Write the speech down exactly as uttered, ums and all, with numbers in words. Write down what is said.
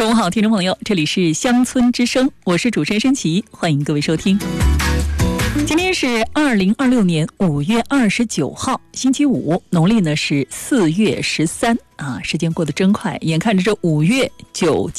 中午好，听众朋友，这里是乡村之声，我是主持人申琪，欢迎各位收听。今天是二零二六年五月二十九号，星期五，农历呢是四月十三啊，时间过得真快，眼看着这五月就即